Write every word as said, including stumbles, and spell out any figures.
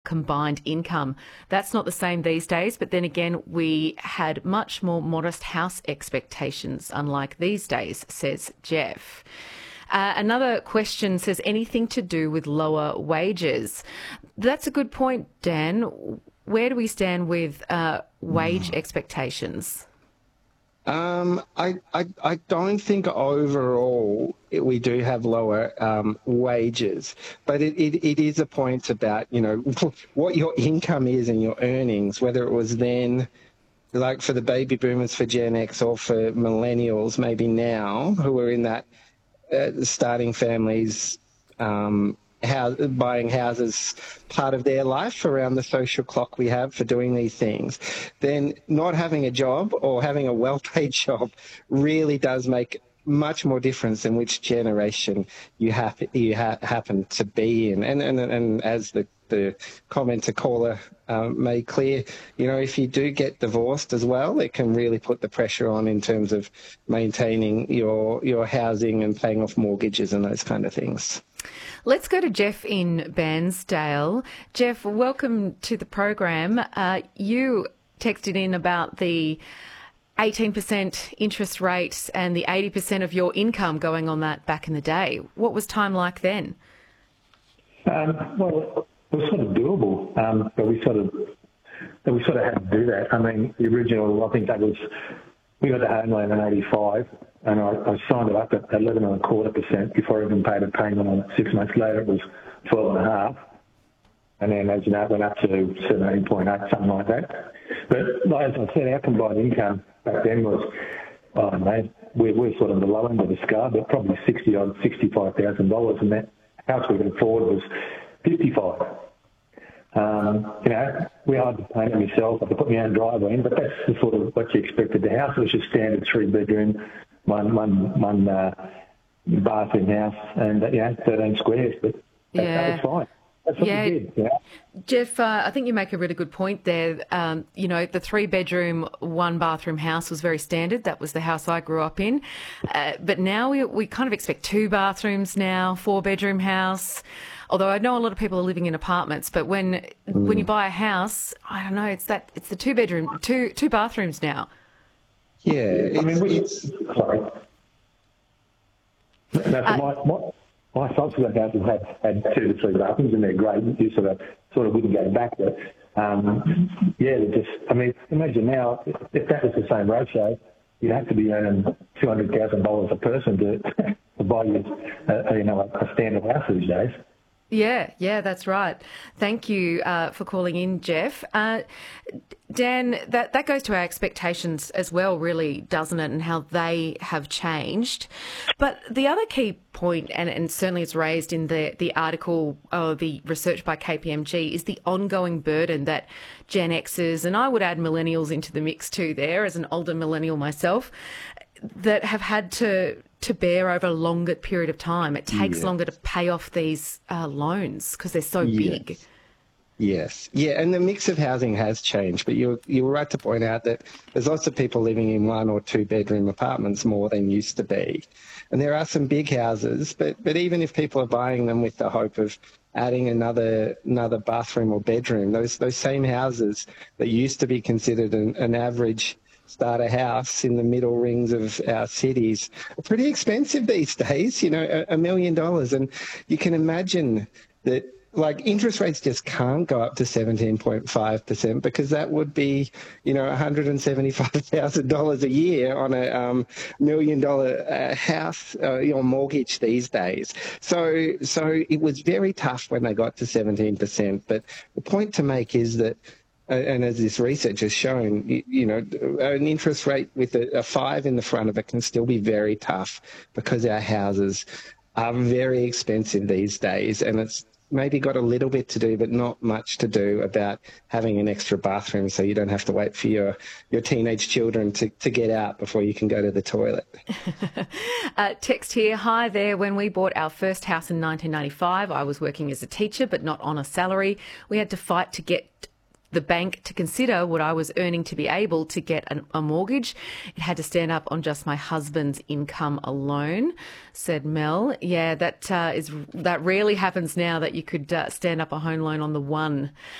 combined income. That's not the same these days, but then again, we had much more modest house expectations, unlike these days, says Jeff. Uh, another question says, anything to do with lower wages? That's a good point, Dan. Where do we stand with uh, wage expectations? Um, I, I, I don't think overall it, we do have lower um, wages, but it, it, it is a point about, you know, what your income is and your earnings, whether it was then, like for the baby boomers, for Gen X, or for millennials, maybe now, who are in that uh, starting families, um, house, buying houses part of their life around the social clock we have for doing these things, then not having a job or having a well-paid job really does make much more difference in which generation you, hap- you ha- happen to be in. And, and, and as the, the commenter caller um, made clear, you know, if you do get divorced as well, it can really put the pressure on in terms of maintaining your, your housing and paying off mortgages and those kind of things. Let's go to Jeff in Bairnsdale. Jeff, welcome to the program. Uh, you texted in about the eighteen percent interest rate and the eighty percent of your income going on that back in the day. What was time like then? Um, well, it was sort of doable, um, but we sort of but we sort of had to do that. I mean, the original, I think that was, we got the home loan in eighty-five, and I, I signed it up at eleven and a quarter percent before I even paid a payment on it. Six months later, it was twelve and a half, and then as you know, it went up to seventeen point eight, something like that. But like as I said, our combined income back then was, I don't know, we're, we're sort of the low end of the scale, but probably sixty odd, sixty-five thousand dollars, and that house we could afford was fifty-five. Um, you know, we had to paint it myself. I had to put my own driveway in, but that's the sort of what you expected. The house was just standard three bedroom, one one one uh, bathroom house, and uh, you know, thirteen squares. But that, Yeah. that was fine. That's what Yeah. we did. You know? Jeff, uh, I think you make a really good point there. Um, you know, the three-bedroom, one-bathroom house was very standard. That was the house I grew up in. Uh, but now we, we kind of expect two bathrooms now, four-bedroom house. Although I know a lot of people are living in apartments, but when mm. when you buy a house, I don't know, it's that it's the two-bedroom, two two bathrooms now. Yeah, I mean, we, it's... sorry. No, Uh, my, my, my subsequent houses had, had two to three bathrooms, and they're great. You sort of sort of wouldn't go back, but um, yeah, they just. I mean, imagine now if that was the same ratio, you'd have to be earning two hundred thousand dollars a person to, to buy you, uh, you know, a standard house these days. Yeah, yeah, that's right. Thank you uh, for calling in, Jeff. Uh, Dan, that, that goes to our expectations as well, really, doesn't it, and how they have changed. But the other key point, and, and certainly it's raised in the, the article or the research by K P M G, is the ongoing burden that Gen Xers, and I would add millennials into the mix too there, as an older millennial myself, that have had to to bear over a longer period of time. It takes yes. longer to pay off these uh, loans because they're so yes. big. Yes, yeah, and the mix of housing has changed, but you're, you're right to point out that there's lots of people living in one or two bedroom apartments more than used to be. And there are some big houses, but, but even if people are buying them with the hope of adding another another bathroom or bedroom, those those same houses that used to be considered an, an average starter house in the middle rings of our cities are pretty expensive these days, you know, a, a million dollars. And you can imagine that, like, interest rates just can't go up to seventeen point five percent because that would be, you know, one hundred seventy-five thousand dollars a year on a um, million dollar uh, house uh, you know, mortgage these days. So, so it was very tough when they got to seventeen percent. But the point to make is that, and as this research has shown, you, you know, an interest rate with a, a five in the front of it can still be very tough because our houses are very expensive these days, and it's maybe got a little bit to do, but not much to do about having an extra bathroom so you don't have to wait for your, your teenage children to, to get out before you can go to the toilet. uh, text here, hi there. When we bought our first house in nineteen ninety-five, I was working as a teacher, but not on a salary. We had to fight to get the bank to consider what I was earning to be able to get an, a mortgage. It had to stand up on just my husband's income alone, said Mel. Yeah, that uh, is that rarely happens now that you could uh, stand up a home loan on the one.